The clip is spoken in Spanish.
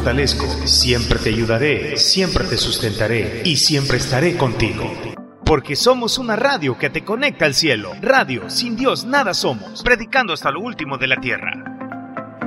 fortalezco, siempre te ayudaré, siempre te sustentaré y siempre estaré contigo. Porque somos una radio que te conecta al cielo. Radio, sin Dios nada somos, predicando hasta lo último de la tierra.